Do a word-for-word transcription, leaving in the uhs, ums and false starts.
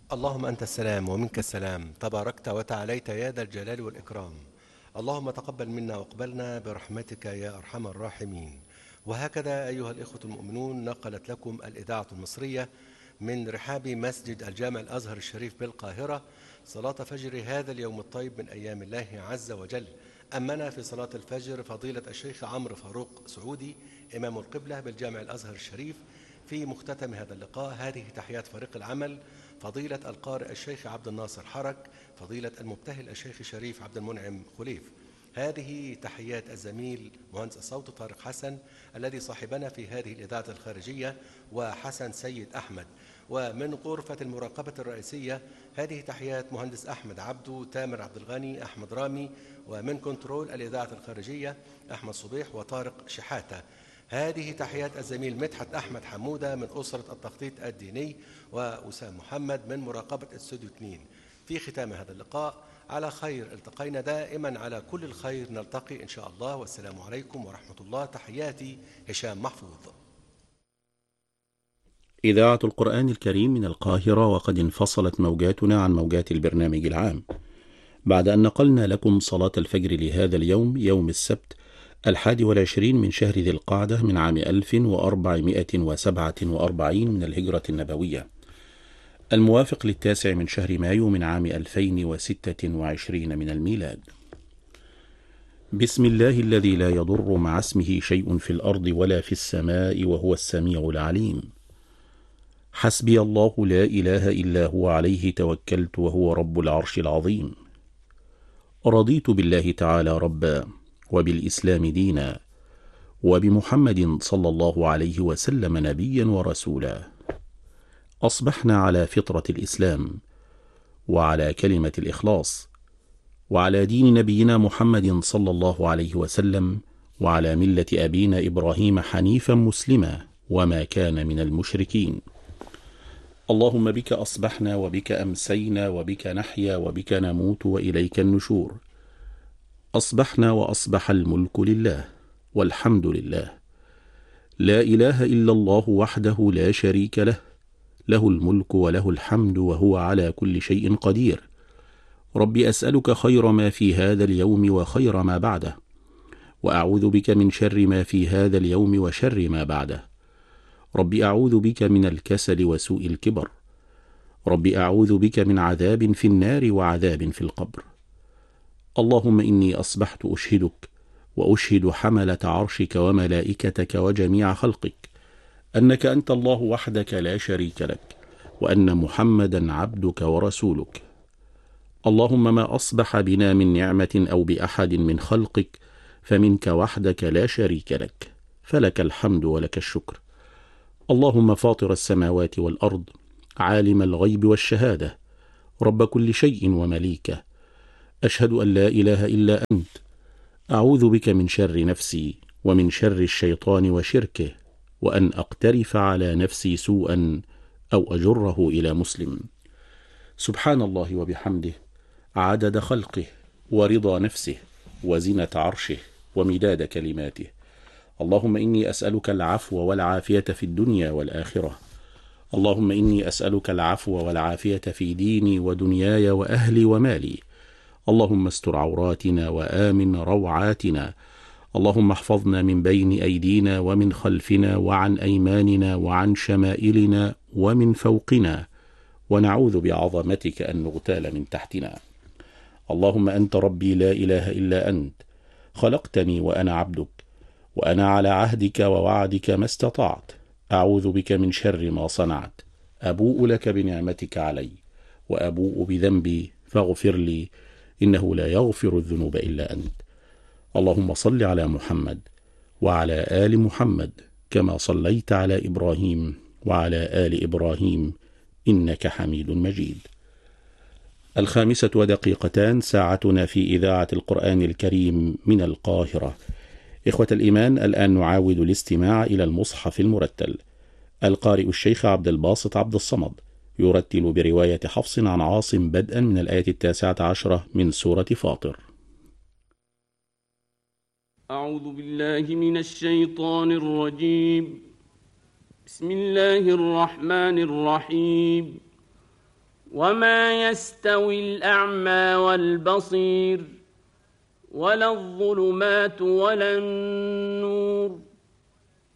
اللهم أنت السلام ومنك السلام، تباركت وتعاليت يا ذا الجلال والإكرام. اللهم تقبل منا واقبلنا برحمتك يا أرحم الراحمين. وهكذا أيها الإخوة المؤمنون، نقلت لكم الإذاعة المصرية من رحاب مسجد الجامع الأزهر الشريف بالقاهرة صلاة فجر هذا اليوم الطيب من أيام الله عز وجل. أمنا في صلاة الفجر فضيلة الشيخ عمرو فاروق سعودي إمام القبلة بالجامع الأزهر الشريف. في مختتم هذا اللقاء هذه تحيات فريق العمل: فضيلة القارئ الشيخ عبد الناصر حرك، فضيلة المبتهل الشيخ شريف عبد المنعم خليف. هذه تحيات الزميل مهندس الصوت طارق حسن الذي صاحبنا في هذه الإذاعة الخارجية، وحسن سيد أحمد. ومن غرفة المراقبة الرئيسية هذه تحيات مهندس أحمد عبدو، تامر عبد الغني، أحمد رامي. ومن كنترول الإذاعة الخارجية أحمد صبيح وطارق شحاتة. هذه تحيات الزميل مدحت أحمد حمودة من أسرة التخطيط الديني، وأسام محمد من مراقبة استوديو اثنين. في ختام هذا اللقاء على خير التقينا دائما على كل الخير نلتقي إن شاء الله، والسلام عليكم ورحمة الله. تحياتي هشام محفوظ. إذاعة القرآن الكريم من القاهرة، وقد انفصلت موجاتنا عن موجات البرنامج العام بعد أن نقلنا لكم صلاة الفجر لهذا اليوم، يوم السبت الحادي والعشرين من شهر ذي القعدة من عام ألف وأربعمائة وسبعة وأربعين من الهجرة النبوية، الموافق للتاسع من شهر مايو من عام ألفين وستة وعشرين من الميلاد. بسم الله الذي لا يضر مع اسمه شيء في الأرض ولا في السماء وهو السميع العليم. حسبي الله لا إله إلا هو عليه توكلت وهو رب العرش العظيم. رضيت بالله تعالى ربا، وبالإسلام دينا، وبمحمد صلى الله عليه وسلم نبيا ورسولا. أصبحنا على فطرة الإسلام، وعلى كلمة الإخلاص، وعلى دين نبينا محمد صلى الله عليه وسلم، وعلى ملة أبينا إبراهيم حنيفا مسلما وما كان من المشركين. اللهم بك أصبحنا وبك أمسينا وبك نحيا وبك نموت وإليك النشور. أصبحنا وأصبح الملك لله والحمد لله، لا إله إلا الله وحده لا شريك له، له الملك وله الحمد وهو على كل شيء قدير. رب أسألك خير ما في هذا اليوم وخير ما بعده، وأعوذ بك من شر ما في هذا اليوم وشر ما بعده. رب أعوذ بك من الكسل وسوء الكبر. رب أعوذ بك من عذاب في النار وعذاب في القبر. اللهم إني أصبحت أشهدك وأشهد حملة عرشك وملائكتك وجميع خلقك أنك أنت الله وحدك لا شريك لك، وأن محمدا عبدك ورسولك. اللهم ما أصبح بنا من نعمة أو بأحد من خلقك فمنك وحدك لا شريك لك، فلك الحمد ولك الشكر. اللهم فاطر السماوات والأرض، عالم الغيب والشهادة، رب كل شيء ومليكه، أشهد أن لا إله إلا أنت. أعوذ بك من شر نفسي ومن شر الشيطان وشركه، وأن أقترف على نفسي سوءا أو أجره إلى مسلم. سبحان الله وبحمده، عدد خلقه ورضا نفسه وزنة عرشه ومداد كلماته. اللهم إني أسألك العفو والعافية في الدنيا والآخرة. اللهم إني أسألك العفو والعافية في ديني ودنياي وأهلي ومالي. اللهم استر عوراتنا وآمن روعاتنا. اللهم احفظنا من بين أيدينا ومن خلفنا وعن أيماننا وعن شمائلنا ومن فوقنا، ونعوذ بعظمتك أن نغتال من تحتنا. اللهم أنت ربي لا إله إلا أنت، خلقتني وأنا عبدك، وأنا على عهدك ووعدك ما استطعت. أعوذ بك من شر ما صنعت. أبوء لك بنعمتك علي وأبوء بذنبي فاغفر لي، إنه لا يغفر الذنوب إلا أنت. اللهم صل على محمد وعلى آل محمد كما صليت على إبراهيم وعلى آل إبراهيم إنك حميد مجيد. الخامسة ودقيقتان، ساعتنا في إذاعة القرآن الكريم من القاهرة. إخوة الإيمان، الآن نعاود الاستماع إلى المصحف المرتل. القارئ الشيخ عبد الباسط عبد الصمد يرتل برواية حفص عن عاصم بدءا من الآية التاسعة عشرة من سورة فاطر. أعوذ بالله من الشيطان الرجيم. بسم الله الرحمن الرحيم. وما يستوي الأعمى والبصير ولا الظلمات ولا النور